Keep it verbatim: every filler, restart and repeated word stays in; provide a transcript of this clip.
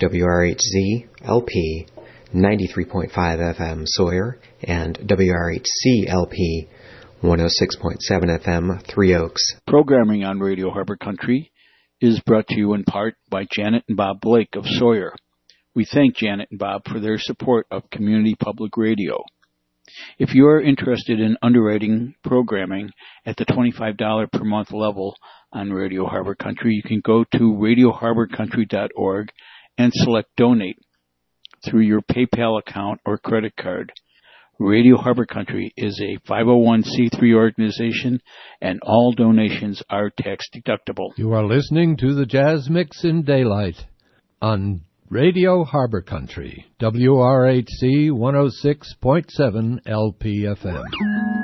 W R H Z L P ninety-three point five F M Sawyer and W R H C L P one oh six point seven F M Three Oaks. Programming on Radio Harbor Country is brought to you in part by Janet and Bob Blake of Sawyer. We thank Janet and Bob for their support of Community Public Radio. If you are interested in underwriting programming at the twenty-five dollars per month level on Radio Harbor Country, you can go to radio harbor country dot org and select Donate through your PayPal account or credit card. Radio Harbor Country is a five oh one c three organization, and all donations are tax deductible. You are listening to the Jazz Mix in Daylight on Radio Harbor Country, W R H C one oh six point seven L P F M.